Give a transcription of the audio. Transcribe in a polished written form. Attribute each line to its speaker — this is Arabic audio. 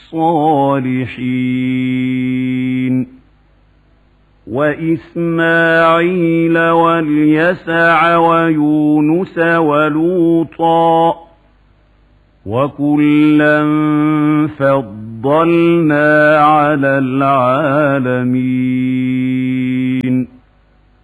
Speaker 1: الصالحين وإسماعيل واليسع ويونس ولوطا وكلا فضلنا على العالمين